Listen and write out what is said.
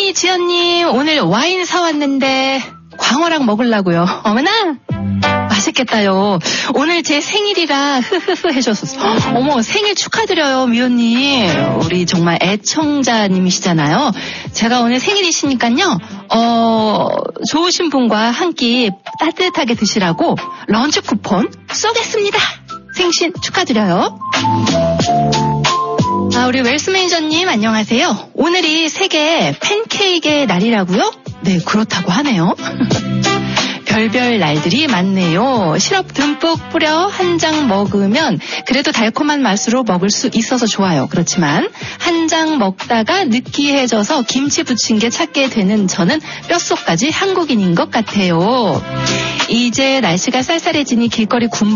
언니, 지연님, 오늘 와인 사왔는데 광어랑 먹으려고요. 어머나, 맛있겠다요. 오늘 제 생일이라 흐흐흐 해줬었어. 어머, 생일 축하드려요, 미호님. 우리 정말 애청자님이시잖아요. 제가 오늘 생일이시니까요. 좋으신 분과 한 끼 따뜻하게 드시라고 런치 쿠폰 쏘겠습니다. 생신 축하드려요. 우리 웰스 매니저님 안녕하세요. 오늘이 세계 팬케이크의 날이라고요? 네, 그렇다고 하네요. 별별 날들이 많네요. 시럽 듬뿍 뿌려 한 장 먹으면 그래도 달콤한 맛으로 먹을 수 있어서 좋아요. 그렇지만 한 장 먹다가 느끼해져서 김치 부친 게 찾게 되는 저는 뼛속까지 한국인인 것 같아요. 이제 날씨가 쌀쌀해지니 길거리